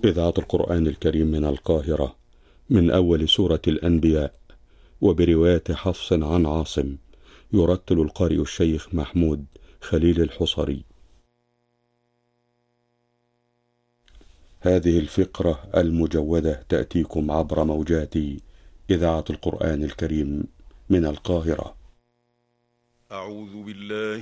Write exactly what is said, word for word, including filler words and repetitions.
إذاعة القرآن الكريم من القاهرة، من أول سورة الأنبياء، وبرواية حفص عن عاصم، يرتل القارئ الشيخ محمود خليل الحصري. هذه الفقرة المجودة تأتيكم عبر موجات إذاعة القرآن الكريم من القاهرة. أعوذ بالله